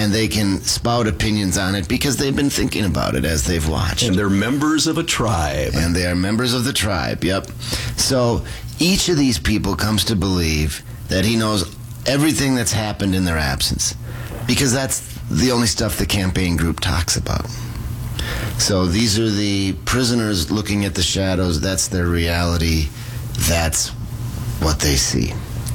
and they can spout opinions on it because they've been thinking about it as they've watched. And they're members of a tribe. And they are members of the tribe, yep. So each of these people comes to believe that he knows everything that's happened in their absence, because that's the only stuff the campaign group talks about. So these are the prisoners looking at the shadows. That's their reality. That's what they see.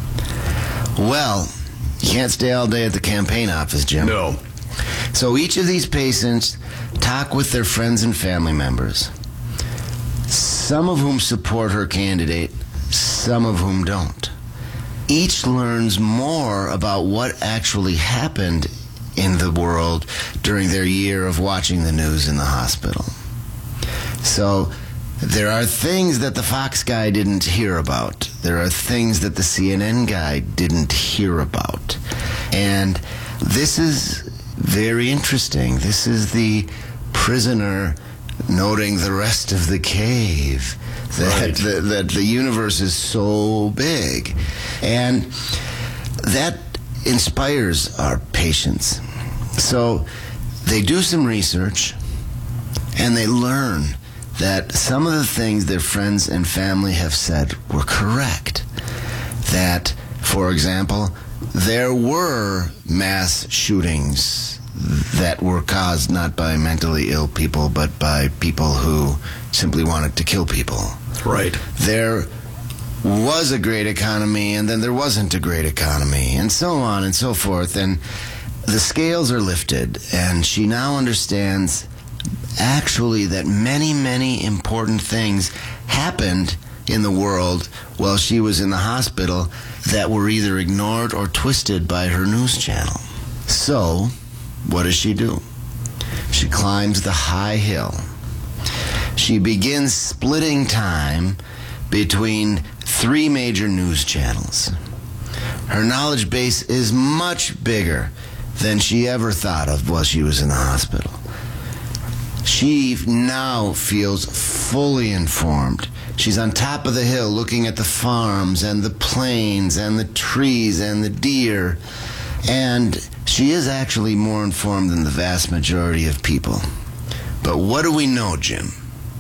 Well, you can't stay all day at the campaign office, Jim. No. So each of these patients talk with their friends and family members, some of whom support her candidate, some of whom don't. Each learns more about what actually happened in the world during their year of watching the news in the hospital. So there are things that the Fox guy didn't hear about. There are things that the CNN guy didn't hear about. And this is very interesting. This is the prisoner noting the rest of the cave, that the universe is so big. And that inspires our patients. So they do some research, and they learn that some of the things their friends and family have said were correct. That, for example, there were mass shootings that were caused not by mentally ill people, but by people who simply wanted to kill people. Right. There was a great economy, and then there wasn't a great economy, and so on and so forth. And the scales are lifted, and she now understands actually that many, many important things happened in the world while she was in the hospital that were either ignored or twisted by her news channel. So, what does she do? She climbs the high hill. She begins splitting time between 3 major news channels. Her knowledge base is much bigger than she ever thought of while she was in the hospital. She now feels fully informed. She's on top of the hill looking at the farms and the plains and the trees and the deer. And she is actually more informed than the vast majority of people. But what do we know, Jim?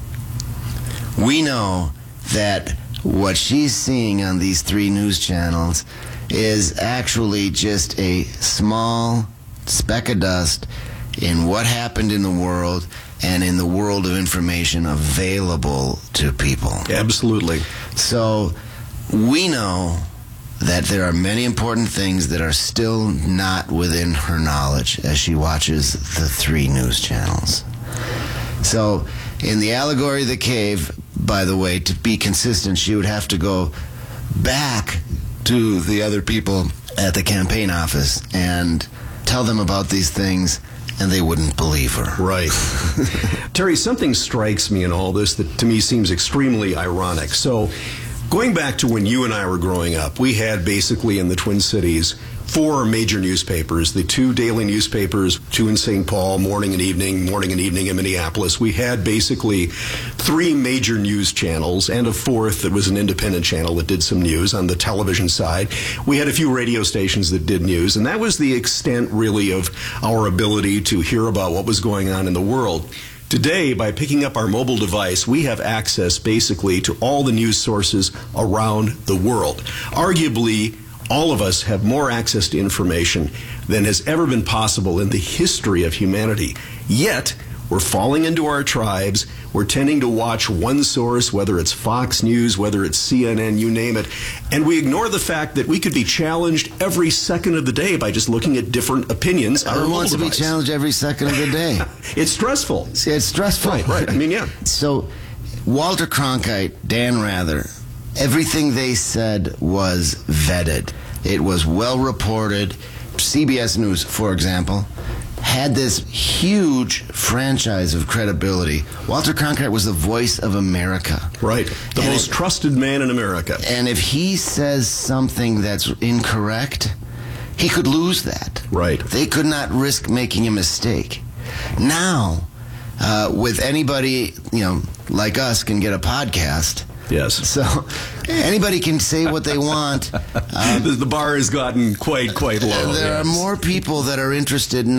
We know that what she's seeing on these 3 news channels is actually just a small speck of dust in what happened in the world and in the world of information available to people. Absolutely. So we know that there are many important things that are still not within her knowledge as she watches the 3 news channels. So in the allegory of the cave, by the way, to be consistent, she would have to go back to the other people at the campaign office and tell them about these things, and they wouldn't believe her. Right. Terry, something strikes me in all this that to me seems extremely ironic. So, going back to when you and I were growing up, we had basically in the Twin Cities 4 major newspapers, the 2 daily newspapers, 2 in St. Paul, morning and evening in Minneapolis. We had basically 3 major news channels and a 4th that was an independent channel that did some news on the television side. We had a few radio stations that did news, and that was the extent really of our ability to hear about what was going on in the world. Today, by picking up our mobile device, we have access basically to all the news sources around the world. Arguably, all of us have more access to information than has ever been possible in the history of humanity. Yet, we're falling into our tribes. We're tending to watch one source, whether it's Fox News, whether it's CNN, you name it, and we ignore the fact that we could be challenged every second of the day by just looking at different opinions on our mobile wants to device. be challenged every second of the day? It's stressful. See, it's stressful. Right. I mean, yeah. So, Walter Cronkite, Dan Rather, everything they said was vetted. It was well reported. CBS News, for example, had this huge franchise of credibility. Walter Cronkite was the voice of America. Right. The most trusted man in America. And if he says something that's incorrect, he could lose that. Right. They could not risk making a mistake. Now, with anybody, like us can get a podcast. Yes. So anybody can say what they want. The bar has gotten quite low. There are more people that are interested